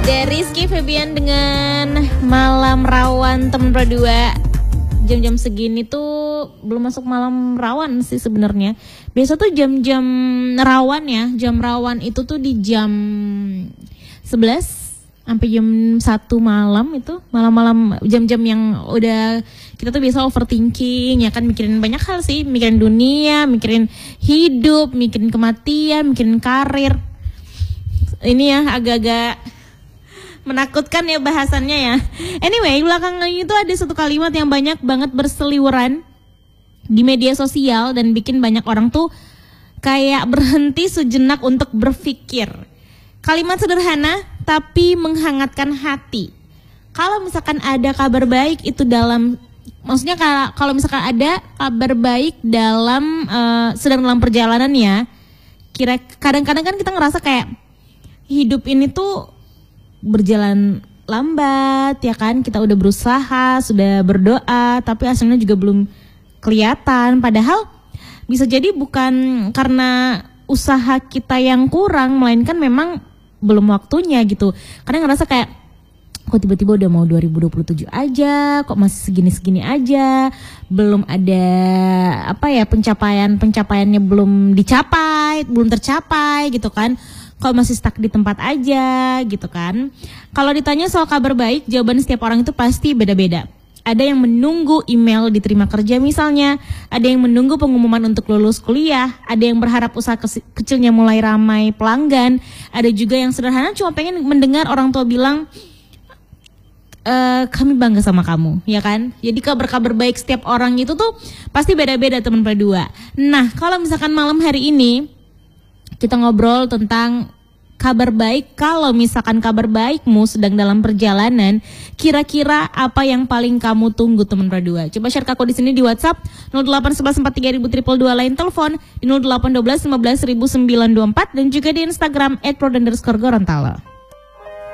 Rizky Febian dengan Malam Rawan teman berdua. Jam-jam segini tuh belum masuk malam rawan sih sebenarnya. Biasa tuh jam-jam rawan ya. Jam rawan itu tuh di jam 11 sampai jam 1 malam itu. Malam-malam jam-jam yang udah kita tuh biasa overthinking ya kan, mikirin banyak hal sih, mikirin dunia, mikirin hidup, mikirin kematian, mikirin karir. Ini ya agak-agak menakutkan ya bahasannya ya. Anyway, belakangan itu ada satu kalimat yang banyak banget berseliweran di media sosial dan bikin banyak orang tuh kayak berhenti sejenak untuk berpikir. Kalimat sederhana tapi menghangatkan hati. Kalau misalkan ada kabar baik itu dalam, maksudnya kalau misalkan ada kabar baik dalam sedang dalam perjalanan ya, kadang-kadang kan kita ngerasa kayak hidup ini tuh berjalan lambat ya kan, kita udah berusaha, sudah berdoa, tapi hasilnya juga belum kelihatan. Padahal bisa jadi bukan karena usaha kita yang kurang, melainkan memang belum waktunya gitu. Kadang ngerasa kayak kok tiba-tiba udah mau 2027 aja, kok masih segini-segini aja, belum ada apa ya, pencapaiannya belum dicapai, belum tercapai gitu kan. Kok masih stuck di tempat aja gitu kan. Kalau ditanya soal kabar baik, jawaban setiap orang itu pasti beda-beda. Ada yang menunggu email diterima kerja misalnya, ada yang menunggu pengumuman untuk lulus kuliah, ada yang berharap usaha kecilnya mulai ramai pelanggan, ada juga yang sederhana cuma pengen mendengar orang tua bilang kami bangga sama kamu, ya kan? Jadi kabar-kabar baik setiap orang itu tuh pasti beda-beda teman berdua. Nah, kalau misalkan malam hari ini kita ngobrol tentang kabar baik. Kalau misalkan kabar baikmu sedang dalam perjalanan, kira-kira apa yang paling kamu tunggu teman berdua? Coba share ke aku di sini di WhatsApp 08114300022, lain telepon di 0812 1500924 dan juga di Instagram @pro_gorontalo.